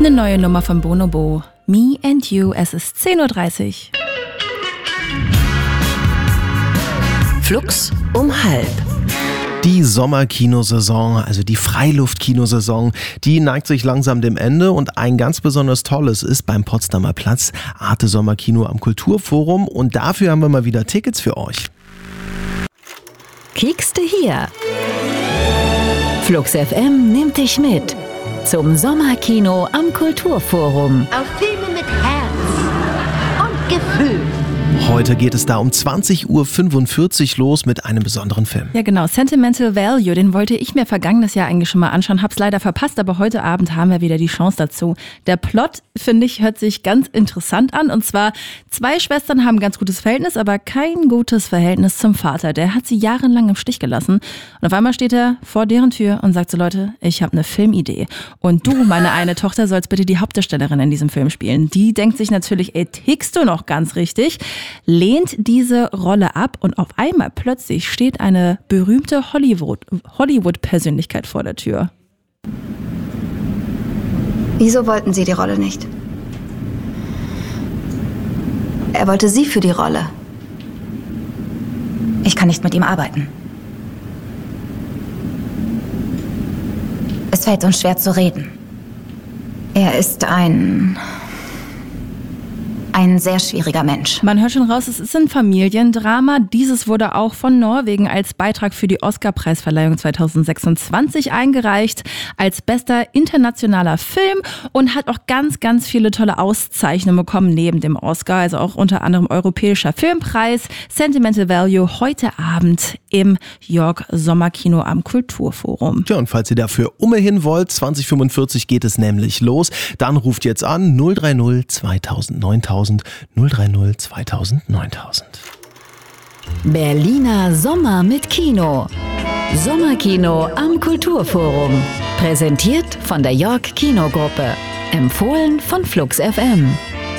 Eine neue Nummer von Bonobo. Me and You. Es ist 10.30 Uhr. Flux um halb. Die Sommerkinosaison, also die Freiluftkinosaison, die neigt sich langsam dem Ende und ein ganz besonders tolles ist beim Potsdamer Platz Arte Sommerkino am Kulturforum und dafür haben wir mal wieder Tickets für euch. Kiekste hier. Flux FM nimmt dich mit zum Sommerkino am Kulturforum. Auf Filme mit Herz und Gefühl. Heute geht es da um 20.45 Uhr los mit einem besonderen Film. Ja genau, Sentimental Value, den wollte ich mir vergangenes Jahr eigentlich schon mal anschauen, hab's leider verpasst, aber heute Abend haben wir wieder die Chance dazu. Der Plot, finde ich, hört sich ganz interessant an und zwar, zwei Schwestern haben ein ganz gutes Verhältnis, aber kein gutes Verhältnis zum Vater. Der hat sie jahrelang im Stich gelassen und auf einmal steht er vor deren Tür und sagt so, Leute, ich habe eine Filmidee und du, meine eine Tochter, sollst bitte die Hauptdarstellerin in diesem Film spielen. Die denkt sich natürlich, ey, tickst du noch ganz richtig? Lehnt diese Rolle ab und auf einmal plötzlich steht eine berühmte Hollywood-Persönlichkeit vor der Tür. Wieso wollten Sie die Rolle nicht? Er wollte Sie für die Rolle. Ich kann nicht mit ihm arbeiten. Es fällt uns schwer zu reden. Er ist ein sehr schwieriger Mensch. Man hört schon raus, es ist ein Familiendrama. Dieses wurde auch von Norwegen als Beitrag für die Oscar-Preisverleihung 2026 eingereicht, als bester internationaler Film und hat auch ganz, ganz viele tolle Auszeichnungen bekommen neben dem Oscar, also auch unter anderem Europäischer Filmpreis, Sentimental Value, heute Abend im York Sommerkino am Kulturforum. Ja, und falls ihr dafür umhin wollt, 2045 geht es nämlich los, dann ruft jetzt an 030 2000 9000 030 2000 9000. Berliner Sommer mit Kino. Sommerkino am Kulturforum. Präsentiert von der York Kinogruppe. Empfohlen von Flux FM.